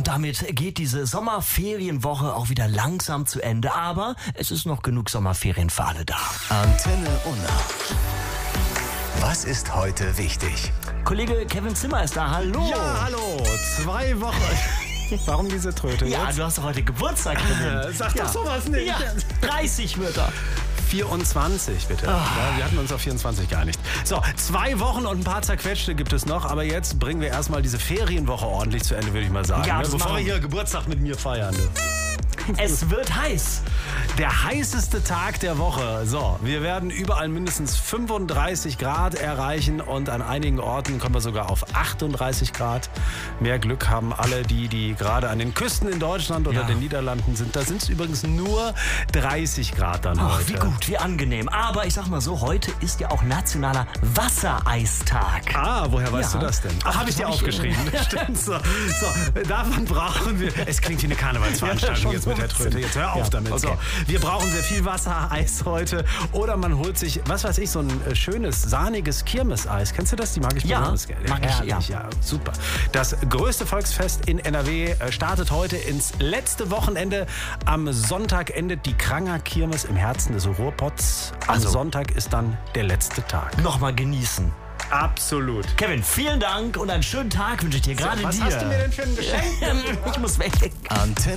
Und damit geht diese Sommerferienwoche auch wieder langsam zu Ende. Aber es ist noch genug Sommerferien für alle da. Antenne Unna. Was ist heute wichtig? Kollege Kevin Zimmer ist da. Hallo. Ja, hallo. 2 Wochen. Warum diese Tröte Ja, jetzt? du hast doch heute Geburtstag, Kevin. Sag doch sowas nicht. Ja, 30 wird er. 24, bitte. Ja, wir hatten uns auf 24 geeinigt. So, 2 Wochen und ein paar zerquetschte gibt es noch. Aber jetzt bringen wir erstmal diese Ferienwoche ordentlich zu Ende, würde ich mal sagen. Ja, das bevor machen wir wir. hier Geburtstag mit mir feiern. Es wird heiß. Der heißeste Tag der Woche. So, wir werden überall mindestens 35 Grad erreichen und an einigen Orten kommen wir sogar auf 38 Grad. Mehr Glück haben alle die gerade an den Küsten in Deutschland oder den Niederlanden sind. Da sind es übrigens nur 30 Grad dann Ach, heute. wie gut, wie angenehm. Aber ich sag mal so, heute ist ja auch nationaler Wassereistag. Ah, woher weißt Ja. du das denn? Ach, habe ich dir das hab ich- aufgeschrieben. Stimmt so. Davon brauchen wir... Es klingt wie eine Karnevalsveranstaltung jetzt mit der Tröte. Jetzt hör auf damit. okay. So, wir brauchen sehr viel Wasser, Eis heute. Oder man holt sich, was weiß ich, so ein schönes, sahniges Kirmeseis. Kennst du das? Die mag ich Ja, besonders gerne. mag ich, Herrlich, ja. ja. Super. Das größte Volksfest in NRW startet heute ins letzte Wochenende. Am Sonntag endet die Kranger Kirmes im Herzen des Ruhrpots. Am Also- Sonntag ist dann der letzte Tag. Nochmal genießen. Absolut. Kevin, vielen Dank und einen schönen Tag wünsche ich dir. Gerade Was dir. hast du mir denn für ein Geschenk? Ich muss weg. Antenne